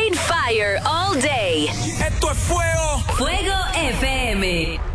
Straight fire all day. Esto es fuego. Fuego FM.